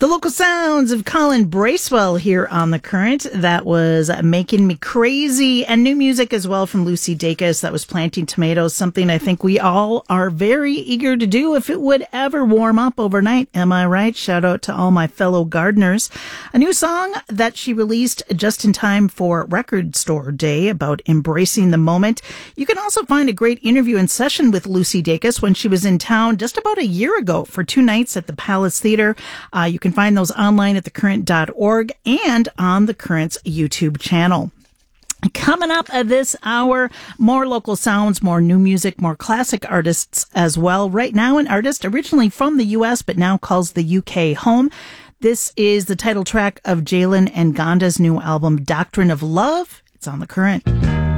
The local sounds of Colin Bracewell here on The Current. That was Making Me Crazy, and new music as well from Lucy Dacus. That was Planting Tomatoes, something I think we all are very eager to do if it would ever warm up overnight. Am I right? Shout out to all my fellow gardeners. A new song that she released just in time for Record Store Day about embracing the moment. You can also find a great interview and session with Lucy Dacus when she was in town just about a year ago for 2 nights at the Palace Theatre. You can find those online at thecurrent.org and on The Current's YouTube channel. Coming up this hour, more local sounds, more new music, more classic artists as well. Right now, an artist originally from the U.S. but now calls the UK home. This is the title track of Jalen and Gonda's new album, Doctrine of Love. It's on The Current.